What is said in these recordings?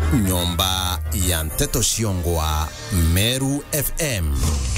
Nyomba ya Nteto Shiongwa, Meru FM.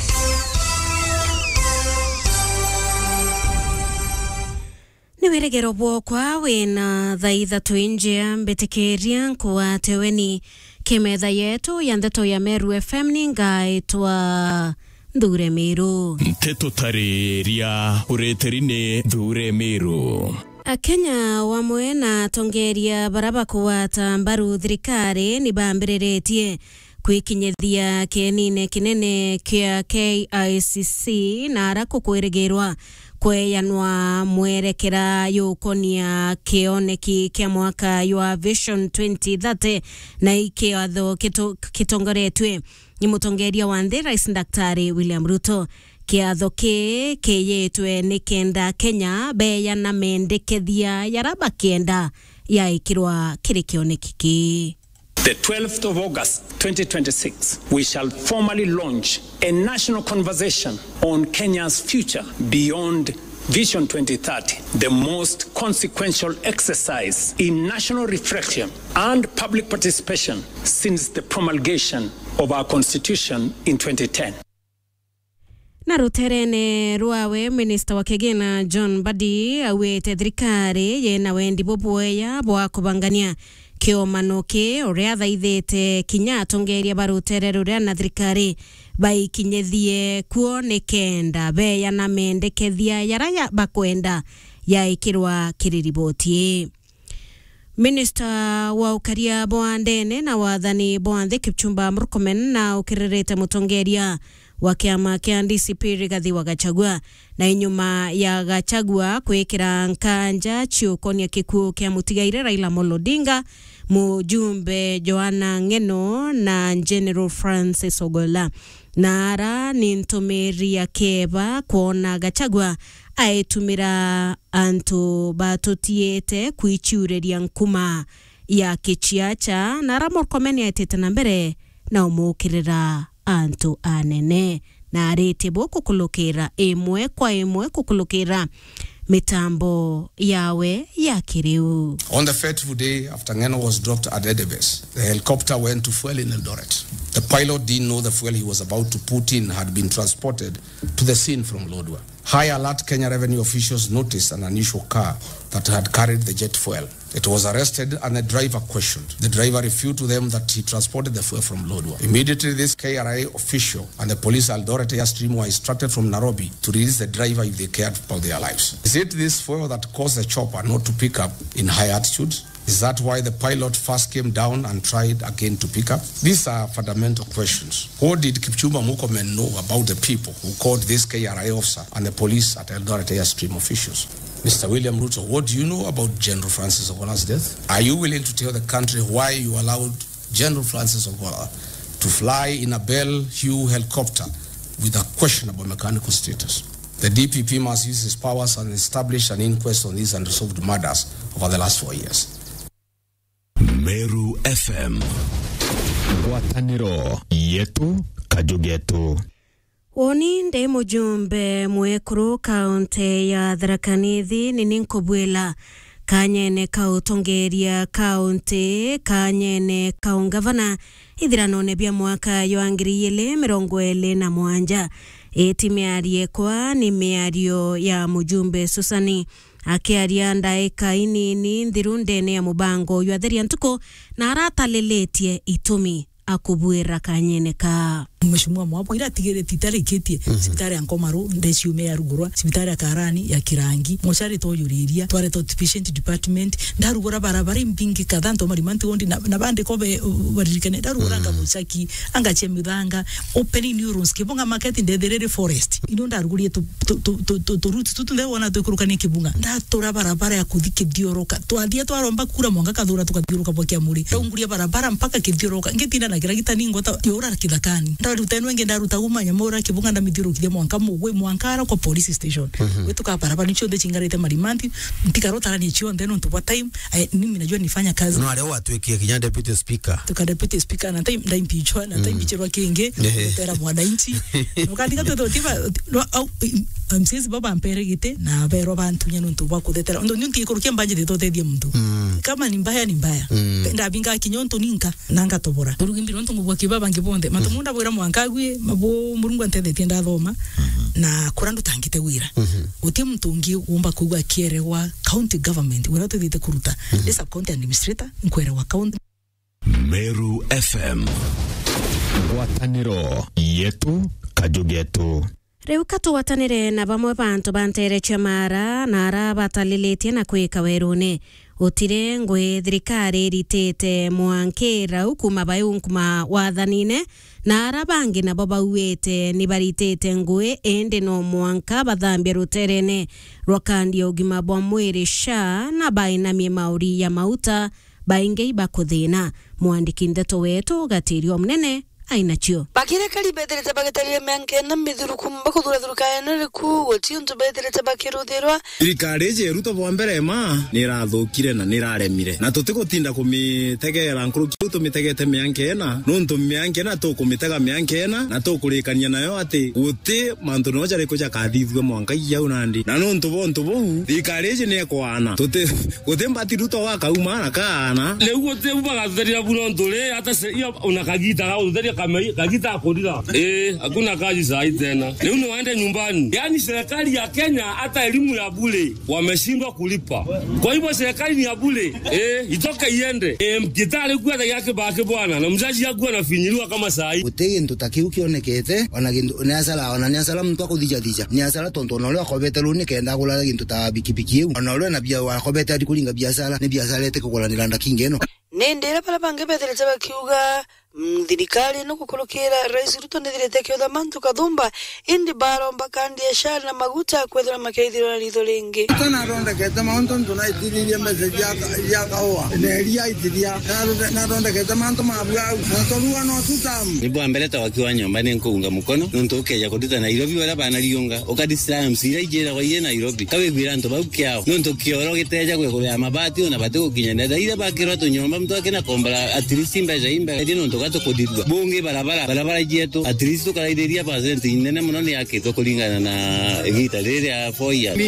Niwiregero bwokwa wina thaitha tuinjia mbetikiria kwa teweni kimetha yetu ya Nteto ya Meru FM ningaitwa Ndure Miru. Nteto tariria ureterine Ndure Miru. Akenya wamwe na tongeria baraba kuwata mbaru thirikari ni bambiriretie kwikinyithia kienine kinene kia KICC na arako kwiregerwa kweyanwa mwerekera yukonia kioneki kia mwaka ywa Vision 2030 na ikiatho kitongoretwe ni mutongeria wa nthi Rais Daktari William Ruto. Kiatho kiyetwe ni kenda Kenya beya na mendekethia yaraba kenda ya ikirwa kiri kioneki ki. The 12th of August 2026, we shall formally launch a national conversation on Kenya's future beyond Vision 2030, the most consequential exercise in national reflection and public participation since the promulgation of our constitution in 2010. Na ruterene ruawe Minister wa Kigina John Mbadi awete thirikari yena wendi boboya bwa kubangania kiomanoke uria thaithite kinya tongeria barutere ruria na thirikari baikinyethie kuonekenda beya na mendekethia yaraya bakwenda ya ikirwa kiririboti. Minister wa ukaria boandene na wathani boanthe Kipchumba Murkomen na ukirerete mutongeria wa kiama kia DCP Rigathi wa Gachagua na inyuma ya Gachagua kwikira nkanja chiukonia kikuo kia mutigaire Raila Amolo Odinga, mujumbe Joanna Ngeno na General Francis Ogola. Nara ni ntomeria keba kuona Gachagua aitumira antu batotiete kuichiureria nkuma ya kichiacha. Nara Murkomen aitete na mbere na umukirira antu anene na arete boko kulokera emwe kwa emwe kukulokera mitambo yawe ya kiriu. On the fateful day after Ngeno was dropped at Edebes, the helicopter went to fuel in Eldoret. The pilot didn't know the fuel he was about to put in had been transported to the scene from Lodwar. High alert Kenya revenue officials noticed an unusual car that had carried the jet fuel. It was arrested and the driver questioned. The driver refuted to them that he transported the fuel from Lodwar. Immediately, this KRA official and the police Eldoret Airstream were instructed from Nairobi to release the driver if they cared about their lives. Is it this fuel that caused the chopper not to pick up in high altitude? Is that why the pilot first came down and tried again to pick up? These are fundamental questions. What did Kipchumba Murkomen know about the people who called this KRA officer and the police at Eldoret Airstream officials? Mr. William Ruto, what do you know about General Francis Ogola's death? Are you willing to tell the country why you allowed General Francis Ogola to fly in a Bell Hue helicopter with a questionable mechanical status? The DPP must use his powers and establish an inquest on these unresolved murders over the last 4 years. Meru FM. Ngwataniro yetu kajugetu. Woni nde mujumbe mwekuru kaunti ya Tharaka Nithi ninkobwela kanyene kautongeria kaunti kanyene kaungavana ithiranone bia mwaka ywa 2027 eti miarie kwa ni miario ya mujumbe Susani akiaria ndaika inini nthirundene ya mubango ywa theria ntuko na arataleletie itumi akubwira kanyene ka Mheshimiwa Mwapo ira tigere titare ketie sibitari ya Nkomaru ndeciume ya Rugurwa sibitari ya Karani ya Kirangi moshari to yuriria tware to patient department ndarugura barabara mbingi kadhanto marimanti ondi na bande kobe baririkane ndaruguranga musaki angache midhanga opening neurons kibunga market ndetherere forest ino ndarugurie to route tutunde wona to kurukani kibunga ndatora barabara ya kuthike dioroka twathia twaromba kura mwanga kathura tukathiuruka bokia muri ndaunguria barabara mpaka kidioroka ngetina na kiragita ningota yora kithakani rutenwe ngenda rutaguma nyamora kibunga na mithiru kide mwanka mugwe mwankara kwa police station wetu ka barabara nicho de chingarite marimanti ntikarota ni chio ndeno ntupa time mimi najua nifanya kazi no ale watwekie kinya deputy speaker tuka deputy speaker na time ndimpichwa na time bichirwa kenge tera mwananchi ukandika to tiba msisi baba mpere gite na bero bantu nyanuntu bakudetera ndo nyunti ikurukia mbanje ditotedia mtu kama ni mbaya penda binga kinyonto ninka nanga tobora turugimbiro ntungu bwa kibaba ngibonde matumunda bwira mwankagwe mabo murungu antende tienda thoma na kurandu tangite wira uti mtungi umba kugwa kiere wa county government wira tuthite kuruta this county administrator nkwere wa county Meru FM ngwataniro yetu kajugetu Riu katuwatanire na bamwe bantu bantere chamara na arabataliletie na kwika werune utire ngwe thirikari ritete mwankira ukuma bayunkuma wathanine na arabangi na baba uwete ni baritete ngwe ende no mwanka bathambia ruterene rwakandi ugima bwa mwiri sha na bainamie mauri ya mauta baingei bakuthina mwandiki ndeto wetu gatirio mnene ainachio bakire kali bedere tabagatarire menke na midhuruku mbakudura dhurukana riku wotinto bedere tabakirudherwa irikareje ruto bombere ma nirathukire na niraremire na tutigutinda kumitegera nkuru tumitegete mianke na nuntu mianke na tukumitega mianke na tukurikania nayo ati uti mantu no jare kuja kathithwe mwanka yau nandi na nuntu bo irikareje ne kwana tuti uti ruto wakauma na kana leu uti ubagatheria burontule hata se unakagita utheria kagita kodira hakuna kazi sahi tena leo ni waende nyumbani yani serikali ya Kenya hata elimu ya bure wameshindwa kulipa kwa hivyo serikali ni ya bure itoke iende mkitale kwa yake bake bwana na mzazi yako anafinyiliwa kama sahi utege ntutakiu kionekete wanagindu nyasala mtu akudija nyasala tonto no khobete luni kenda kula gintu ta bikibiki ono na bia wa khobete adi kulinga biasala ne biasala ete kukola nilanda kingeno nendera pala bange bedere tabakiuga thirikari no kukolokera rais Ruto ndirete kyo mantu kadumba indi baro mbakandi ya shari na maguta kwethera makeithiro na litho lingi tana ronda keta maunton tunaitiria message ya kawa neria itiria na ronda keta mantu mabwa na toruwa no tutam nibo ambeleta wakiwa nyumbani nkuunga mukono nuntu ukeja kudita Nairobi wala bana liunga okadislam sira ijera kwa ye Nairobi kawe biranto baukiao nuntu kioro giteja kwe kule amabati na batu kinyenda daira bakira to nyumba mtu akena kombala at least imba nuntu gato kudirwa bunge barabara jetu at least kala idiria percent inene muno ni yake to kulingana na gita rere ya 4 years